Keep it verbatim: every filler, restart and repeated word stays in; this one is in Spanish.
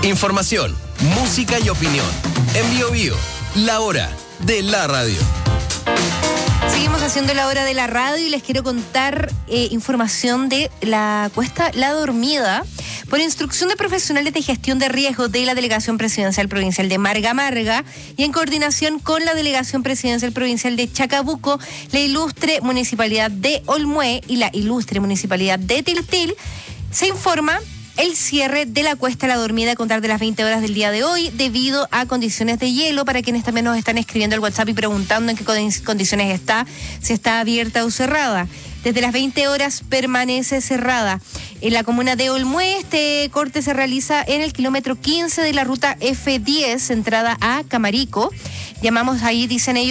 Información, música y opinión. En Bio Bio, la hora de la radio. Seguimos haciendo la hora de la radio y les quiero contar eh, información de la cuesta La Dormida. Por instrucción de profesionales de gestión de riesgos de la Delegación Presidencial Provincial de Marga Marga y en coordinación con la Delegación Presidencial Provincial de Chacabuco, la Ilustre Municipalidad de Olmué y la Ilustre Municipalidad de Tiltil, se informa el cierre de la cuesta La Dormida a contar de las veinte horas del día de hoy debido a condiciones de hielo. Para quienes también nos están escribiendo al WhatsApp y preguntando en qué condiciones está, si está abierta o cerrada. Desde las veinte horas permanece cerrada. En la comuna de Olmué, este corte se realiza en el kilómetro quince de la ruta F diez, entrada a Camarico. Llamamos ahí, dicen ellos,